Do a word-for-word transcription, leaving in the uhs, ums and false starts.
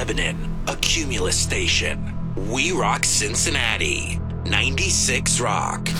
Lebanon, a Cumulus station. We rock Cincinnati. ninety-six Rock.